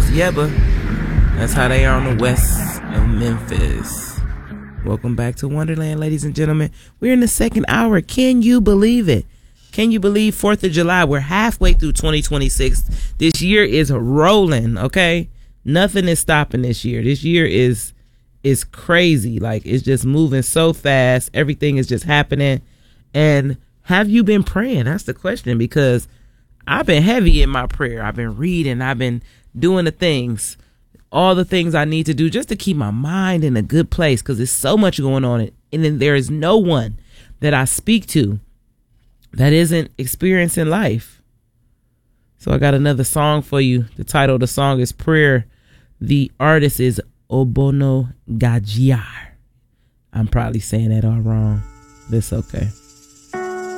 pronounced Yeba. That's how they are on the west of Memphis. Welcome back to Wonderland, ladies and gentlemen. We're in the second hour. Can you believe it? Can you believe 4th of July? We're halfway through 2026. This year is rolling, okay? Nothing is stopping this year. This year is crazy. Like, it's just moving so fast. Everything is just happening. And have you been praying? That's the question, because I've been heavy in my prayer. I've been reading. I've been doing the things, all the things I need to do just to keep my mind in a good place, because there's so much going on. And then there is no one that I speak to that isn't experiencing life. So I got another song for you. The title of the song is Prayer. The artist is Obono Gajiar. I'm probably saying that all wrong. That's okay.